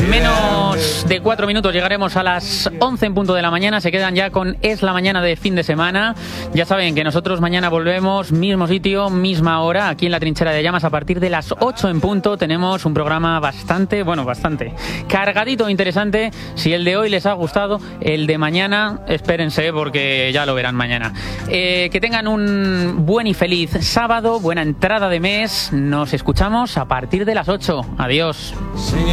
Menos de 4 minutos llegaremos a las 11 en punto de la mañana. Se quedan ya con Es la Mañana de fin de semana. Ya saben que nosotros mañana volvemos, mismo sitio, misma hora, aquí en la Trinchera de Llamas. A partir de las 8 en punto tenemos un programa bastante cargadito, interesante. Si el de hoy les ha gustado, el de mañana, espérense porque ya lo verán mañana. Que tengan un buen y feliz sábado, buena entrada de mes. Nos escuchamos a partir de las 8. Adiós.